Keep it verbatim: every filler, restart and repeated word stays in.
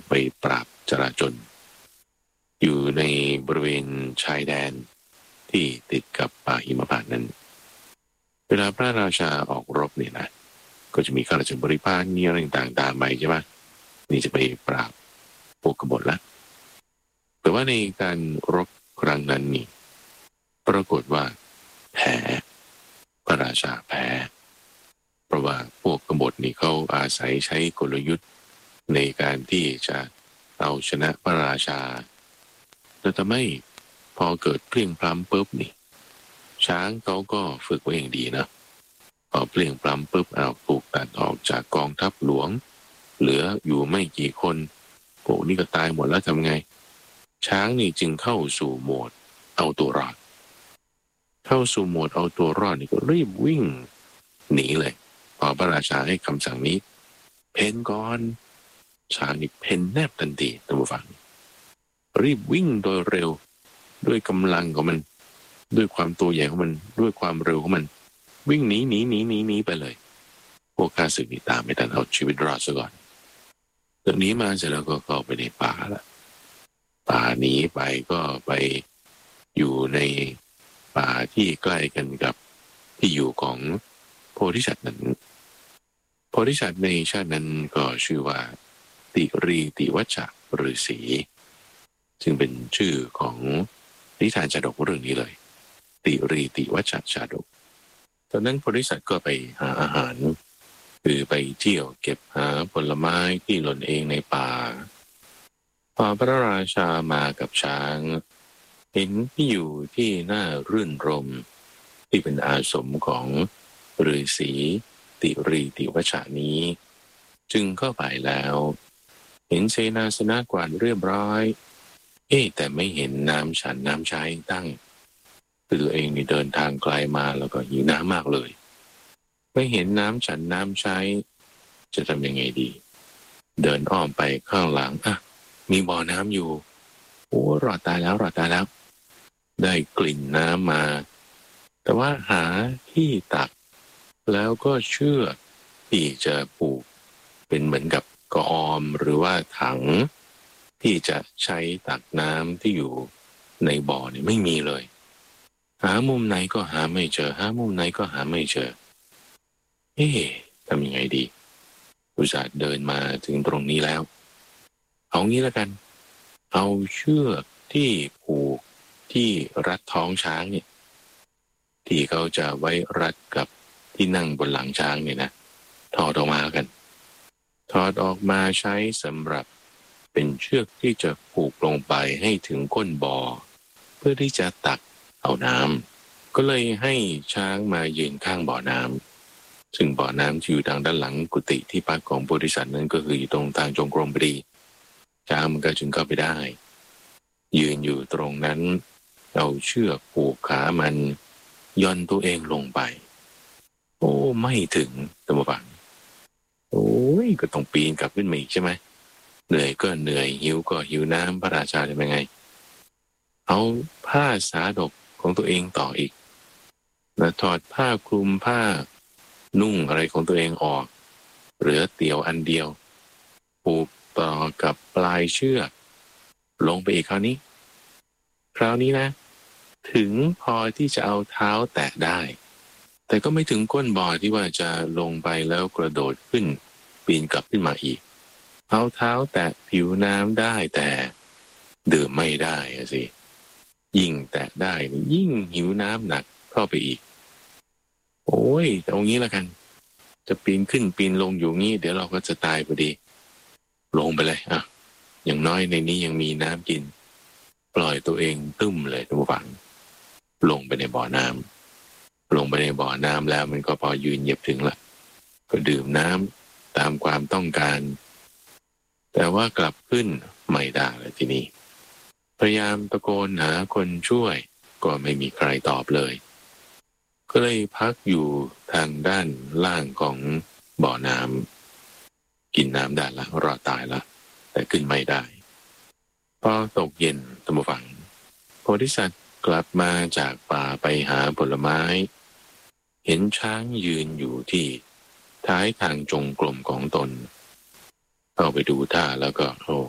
ไปปราบจลาจลอยู่ในบริเวณชายแดนที่ติดกับป่าหิมพานต์นั้นเวลาพระราชาออกรบเนี่ยนะก็จะมีข้าราชบริพารมีอะไรต่างๆตามไปใช่ไหมนี่จะไปปราบพวกกบฏละแต่ว่าในการรบครั้งนั้นนี่ปรากฏว่าแพ้พระราชาแพ้เพราะว่าพวกกบฏนี่เขาอาศัยใช้กลยุทธ์ในการที่จะเอาชนะพระราชาแต่ทำไมพอเกิดเพลียงพล้ำปุ๊บนี่ช้างเขาก็ฝึกไว้อย่างดีนะพอเพลียงพล้ำปุ๊บเอาถูกตัดออกจากกองทัพหลวงเหลืออยู่ไม่กี่คนพวกนี้ก็ตายหมดแล้วทำไงช้างนี่จึงเข้าสู่โหมดเอาตัวรอดเข้าสู่โหมดเอาตัวรอดนี่ก็รีบวิ่งหนีเลยพอพระราชาให้คำสั่งนี้เพ่นก่อนช้างนี่เพ่นแนบทันทีท่านผู้ฟังรีบวิ่งโดยเร็วด้วยกำลังของมันด้วยความตัวใหญ่ของมันด้วยความเร็วของมันวิ่งหนีหนีหนีหนีหนีไปเลยพวกข้าศึกนี่ตามไม่ทันเอาชีวิตรอดซะก่อนตอนนี้มาเสร็จแล้วก็เข้าไปในป่าละป่าหนีไปก็ไปอยู่ในป่าที่ใกล้กันกับที่อยู่ของโพธิสัตว์นั้นโพธิสัตว์ในชาตินั้นก็ชื่อว่าติรีติวัชชะฤาษีซึ่งเป็นชื่อของนิทานชาดกเรื่องนี้เลยติรีติวัชชะชาดกตอนนั้นโพธิสัตว์ก็ไปหาอาหารคือไปเที่ยวเก็บหาผลไม้ที่หล่นเองในป่าพอพระราชามากับช้างเห็นที่อยู่ที่น่ารื่นรมที่เป็นอาสมของฤาษีติรีติวัชชะนี้จึงเข้าไปแล้วเห็นเสนาสนะกวาดเรียบร้อยเอ๊ะแต่ไม่เห็นน้ำฉันน้ำใช้ตั้งคือตัวเองนี่เดินทางไกลมาแล้วก็หิวน้ำมากเลยไม่เห็นน้ำฉันน้ำใช้จะทำยังไงดีเดินอ้อมไปข้างหลังอ่ะมีบ่อน้ำอยู่โอ้รอดตายแล้วรอดตายแล้วได้กลิ่นน้ำมาแต่ว่าหาที่ตักแล้วก็เชือกที่จะผูกเป็นเหมือนกับกระออมหรือว่าถังที่จะใช้ตักน้ำที่อยู่ในบ่อนี่ไม่มีเลยหามุมไหนก็หาไม่เจอหามุมไหนก็หาไม่เจอเอ๊ะทำยังไงดีอุตส่าห์เดินมาถึงตรงนี้แล้วเอางี้แล้วกันเอาเชือกที่ผูกที่รัดท้องช้างเนี่ยที่เขาจะไว้รัดกับที่นั่งบนหลังช้างเนี่ยนะถอดออกมากันถอดออกมาใช้สำหรับเป็นเชือกที่จะผูกลงไปให้ถึงก้นบ่อเพื่อที่จะตักเอาน้ำก็เลยให้ช้างมายืนข้างบ่อน้ำซึ่งบ่อน้ำที่อยู่ทางด้านหลังกุฏิที่พักของโพธิสัตว์นั้นก็คืออยู่ตรงทางจงกรมพอดีช้างมันก็จึงเข้าไปได้ยืนอยู่ตรงนั้นเอาเชือกผูกขามันย่อนตัวเองลงไปโอ้ไม่ถึงท่านผู้ฟังโอ้ยก็ต้องปีนกลับขึ้นมาอีกใช่ไหมเหนื่อยก็เหนื่อยหิวก็หิวน้ำพระราชาจะเป็นไงเอาผ้าสาดกของตัวเองต่ออีกแล้วถอดผ้าคลุมผ้านุ่งอะไรของตัวเองออกเหลือเตี่ยวอันเดียวผูกต่อกับปลายเชือกลงไปอีกคราวนี้คราวนี้นะถึงพอที่จะเอาเท้าแตะได้แต่ก็ไม่ถึงก้นบ่อที่ว่าจะลงไปแล้วกระโดดขึ้นปีนกลับขึ้นมาอีกเอาเท้าแตะผิวน้ำได้แต่ดื่มไม่ได้สิยิ่งแตะได้ยิ่งหิวน้ำหนักเข้าไปอีกโอ้ยเอางี้ละกันจะปีนขึ้นปีนลงอยู่งี้เดี๋ยวเราก็จะตายพอดีลงไปเลยอ่ะอย่างน้อยในนี้ยังมีน้ำกินปล่อยตัวเองตึ้มเลยทุกฝั่งลงไปในบ่อน้ำลงไปในบ่อน้ำแล้วมันก็พอยืนเหยียบถึงละก็ดื่มน้ำตามความต้องการแต่ว่ากลับขึ้นไม่ได้เลยทีนี้พยายามตะโกนหาคนช่วยก็ไม่มีใครตอบเลยก็เลยพักอยู่ทางด้านล่างของบ่อน้ำกินน้ำได้ละรอดตายละแต่ขึ้นไม่ได้พอตกเย็นท่านผู้ฟังโพธิสัตว์กลับมาจากป่าไปหาผลไม้เห็นช้างยืนอยู่ที่ท้ายทางจงกรมของตนเข้าไปดูท่าแล้วก็โอ้